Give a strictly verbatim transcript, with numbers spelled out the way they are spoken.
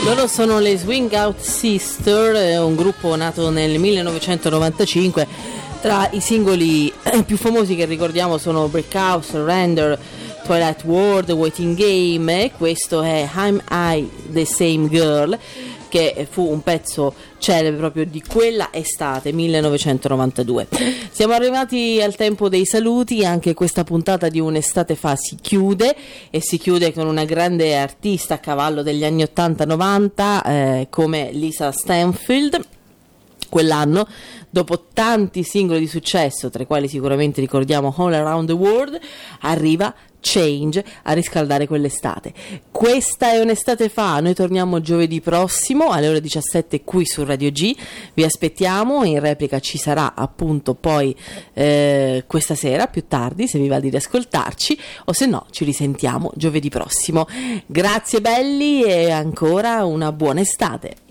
Loro sono le Swing Out Sister, un gruppo nato nel millenovecentonovantacinque. Tra i singoli più famosi che ricordiamo sono Breakout, Surrender, Twilight World, Waiting Game, e questo è I'm I the Same Girl, che fu un pezzo celebre proprio di quella estate millenovecentonovantadue. Siamo arrivati al tempo dei saluti. Anche questa puntata di Un'estate fa si chiude, e si chiude con una grande artista a cavallo degli anni ottanta novanta eh, come Lisa Stansfield. Quell'anno, dopo tanti singoli di successo, tra i quali sicuramente ricordiamo All Around the World, arriva Change a riscaldare quell'estate. Questa è Un'estate fa. Noi torniamo giovedì prossimo alle ore diciassette qui su Radio G. Vi aspettiamo. In replica ci sarà appunto poi eh, questa sera più tardi, se vi va di riascoltarci, o se no ci risentiamo giovedì prossimo. Grazie belli, e ancora una buona estate.